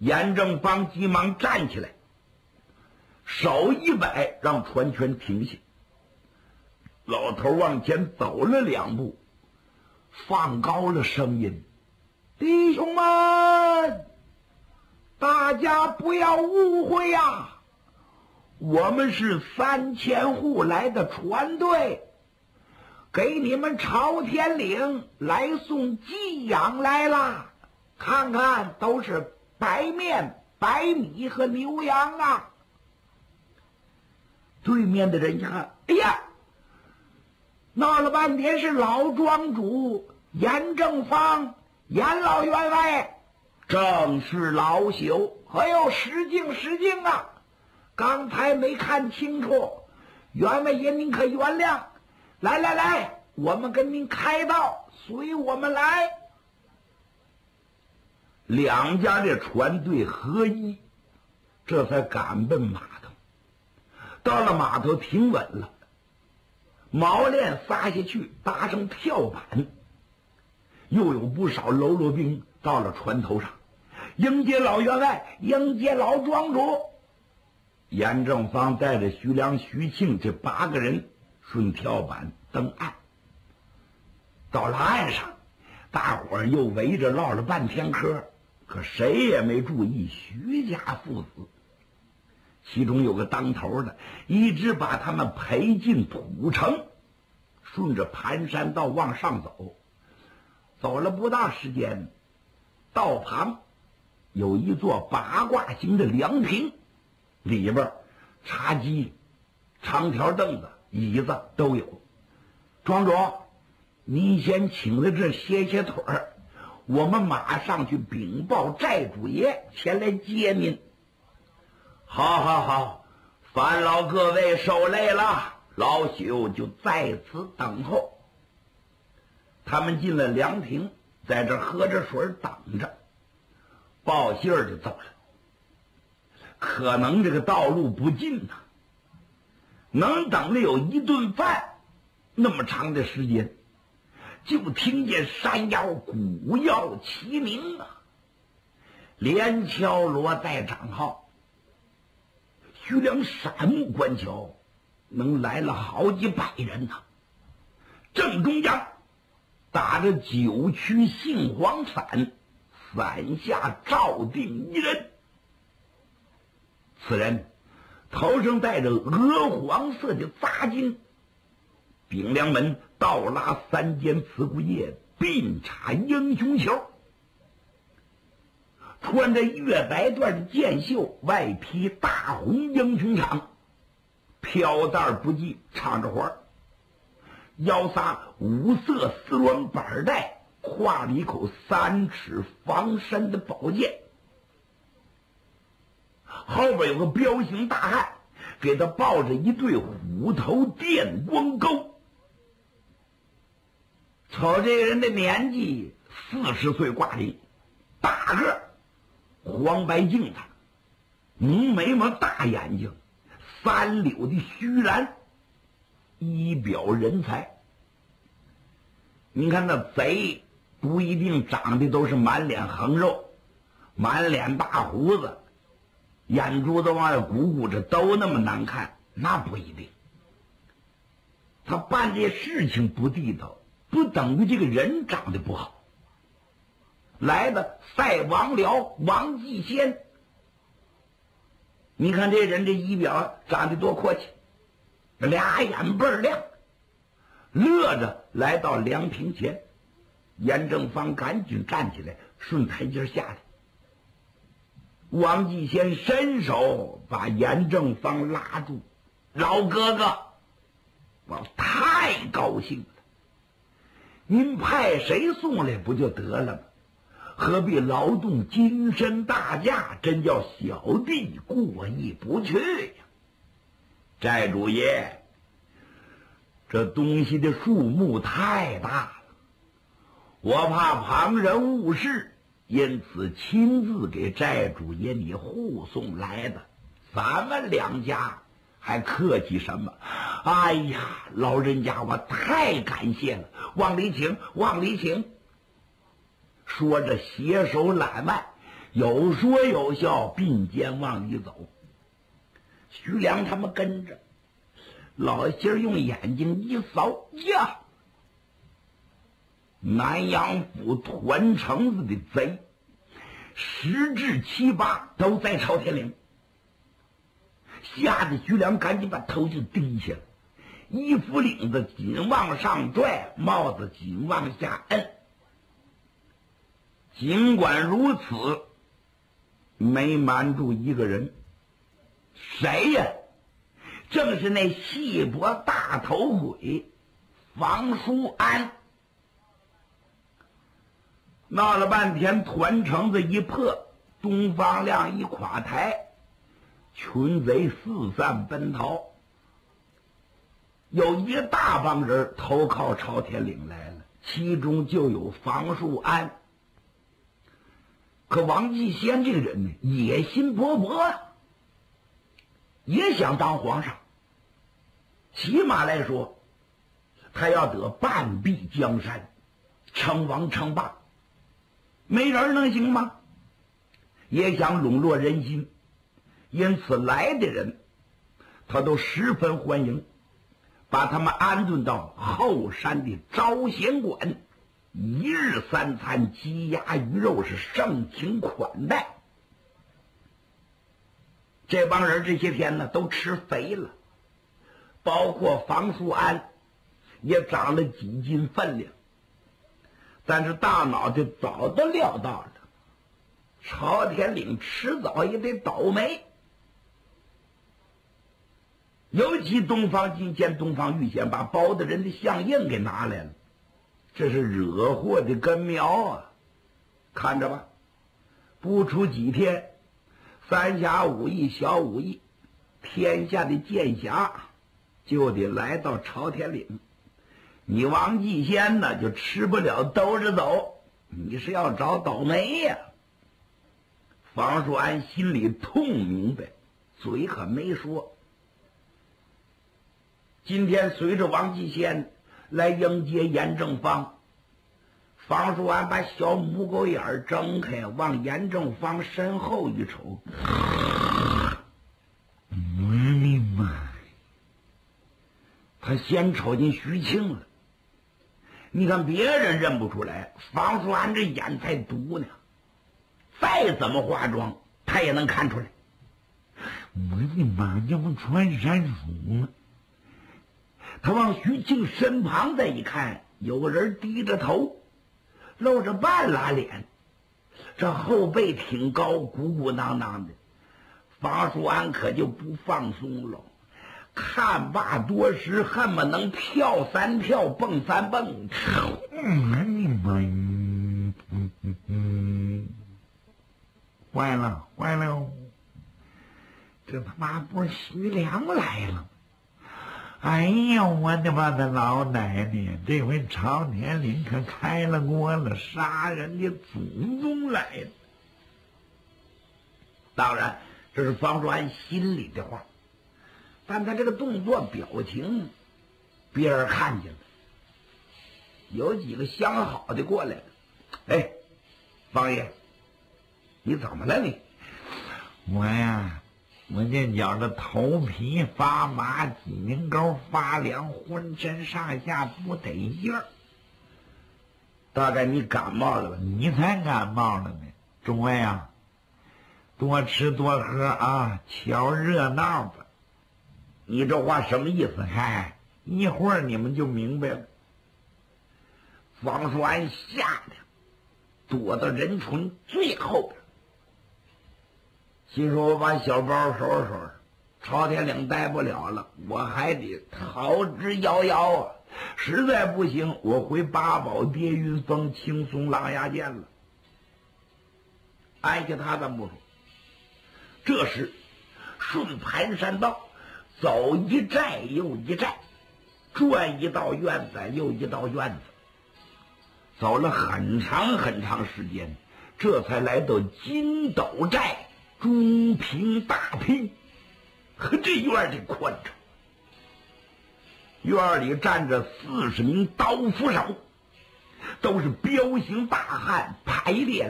严正邦急忙站起来，手一摆，让船全停下。老头往前走了2步，放高了声音：“弟兄们，大家不要误会呀，我们是3000户来的船队，给你们朝天岭来送给养来了。看看，都是白面、白米和牛羊啊。”对面的人一看，哎呀，闹了半天是老庄主严正方，严老员外，正是老朽。哎呦，失敬啊！刚才没看清楚，员外爷您可原谅。来，我们跟您开道，随我们来。2家的船队合一，这才赶奔码头。到了码头停稳了，锚链撒下去，搭上跳板，又有不少喽啰兵到了船头上，迎接老员外，迎接老庄主。严正方带着徐良、徐庆这8个人顺跳板登岸。到了岸上，大伙儿又围着唠了半天嗑，可谁也没注意徐家父子。其中有个当头的，一直把他们陪进土城，顺着盘山道往上走。走了不大时间，道旁有一座八卦形的凉亭，里边茶几、长条凳子、椅子都有。庄主，您先请在这歇歇腿儿，我们马上去禀报寨主爷前来接您。好，烦劳各位受累了，老朽就在此等候。他们进了凉亭，在这喝着水等着，报信儿就走了。可能这个道路不近呐，能等了有1顿饭，那么长的时间，就听见山腰鼓噪齐鸣啊，连敲锣带长号。徐良闪目观瞧，能来了好几百人呐。正中央打着9曲杏黄伞，伞下罩定一人。此人头上戴着鹅黄色的扎巾，顶梁门倒拉3间瓷骨叶，鬓插英雄球，穿着月白缎的箭袖，外披大红英雄氅，飘带不系，唱着活，腰撒5色丝鸾板带，挎了一口3尺防身的宝剑。后边有个彪形大汉，给他抱着一对虎头电光钩。瞅这个人的年纪40岁挂零，大个，黄白净的，浓眉毛，大眼睛，3绺的须髯，仪表人才。你看那贼不一定长得都是满脸横肉，满脸大胡子，眼珠子往外鼓鼓着，都那么难看，那不一定。他办这事情不地道，不等于这个人长得不好。来的赛王僚王继先，你看这人这仪表长得多阔气，俩眼倍儿亮，乐着来到凉亭前。严正方赶紧站起来，顺台阶下来。王继先伸手把严正方拉住：“老哥哥，我太高兴了，您派谁送来不就得了吗？何必劳动金身大驾，真叫小弟过意不去呀。寨主爷，这东西的数目太大了，我怕旁人误事，因此亲自给寨主爷你护送来的。咱们2家还客气什么？哎呀，老人家，我太感谢了，往里请，往里请。”说着携手揽腕， 有说有笑，并肩往里走。徐良他们跟着，老仙儿用眼睛一扫，呀，南阳府团城子的贼10至7、8都在朝天岭，吓得徐良赶紧把头就低下了，衣服领子紧往上拽，帽子紧往下摁。尽管如此，没瞒住一个人。谁呀？正是那细脖大头鬼房叔安。闹了半天，团城子一破，东方亮一垮台，群贼四散奔逃。有一大帮人投靠朝天岭来了，其中就有房叔安。可王继先这个人呢，野心勃勃啊，也想当皇上。起码来说，他要得半壁江山，称王称霸。没人能行吗？也想笼络人心，因此来的人他都十分欢迎，把他们安顿到后山的招贤馆，一日3餐，鸡鸭鱼肉是盛情款待。这帮人这些天呢都吃肥了，包括房叔安也长了几斤分量，但是大脑袋早都料到了，朝天岭迟早也得倒霉。尤其东方金仙、东方玉仙把包大人的相印给拿来了，这是惹祸的根苗啊！看着吧，不出几天，三侠五义、小五义，天下的剑侠就得来到朝天岭。你王继先呢，就吃不了兜着走，你是要找倒霉呀！房叔安心里痛明白，嘴可没说。今天随着王继先来迎接严正方，房叔安把小母狗眼睁开，往严正方身后一瞅，我的妈！他先瞅见徐庆了。你看别人认不出来，房叔安这眼才毒呢，再怎么化妆他也能看出来。我的妈，这不穿山鼠吗？他往徐庆身旁再一看，有个人低着头，露着半拉脸，这后背挺高，鼓鼓囊囊的。房叔安可就不放松了，看罢多时，恨不能跳3跳，蹦3蹦。坏了坏了，这他妈不是徐良来了！哎呀，我的妈的老奶奶，这回朝天岭可开了锅了，杀人的祖宗来了。当然这是房叔安心里的话，但他这个动作表情别人看见了，有几个相好的过来了。哎，方爷，你怎么了你？我呀，我这觉着头皮发麻，脊梁沟发凉，浑身上下不得劲儿。大概你感冒了吧？你才感冒了呢。诸位啊，多吃多喝啊，瞧热闹吧。你这话什么意思？嗨，一会儿你们就明白了。房叔安吓得躲到人群最后边，心说我把小包收拾收拾，朝天岭待不了了，我还得逃之夭夭啊！实在不行，我回八宝跌云峰青松狼牙涧了。按下他咱不说，这时顺盘山道走一寨又一寨，转一道院子又一道院子，走了很长很长时间，这才来到金斗寨中平大厅。和这院里宽敞，院里站着40名刀斧手，都是彪形大汉，排列